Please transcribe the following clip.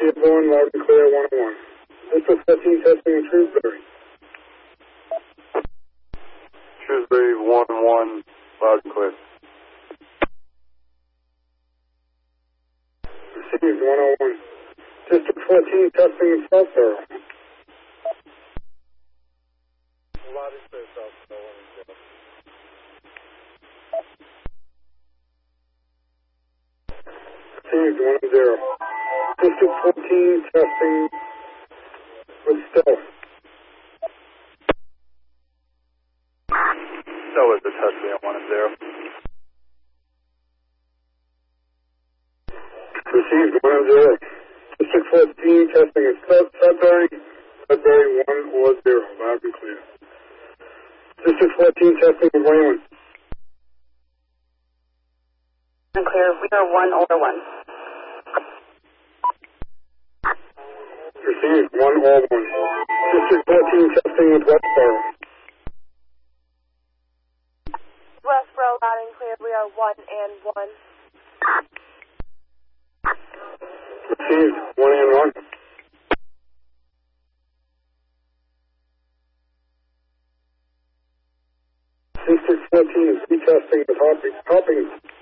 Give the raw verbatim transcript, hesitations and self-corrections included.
Dearborn, loud and clear, one oh one. District fourteen testing in Shrewsbury. Shrewsbury, one one, loud and clear. Received, one oh one. District fourteen testing in Southborough. Loud and clear, Southborough, one and zero. Received, one and zero. District fourteen testing with Stealth. That was the testing at one and zero. Received, one and zero. District fourteen testing in Sud- Sudbury. Sudbury, one or zero. Loud and clear. District fourteen testing in Wayland. And clear, we are one over one. Received, one all one. District fourteen testing with Westboro. Westboro, loud and clear, we are one and one. Received, one and one. District fourteen is retesting with Hopping. Hopping.